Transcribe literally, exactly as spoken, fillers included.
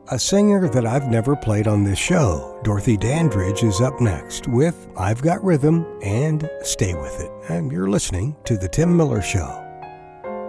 A singer that I've never played on this show, Dorothy Dandridge, is up next with I've Got Rhythm and Stay With It. And you're listening to The Tim Miller Show.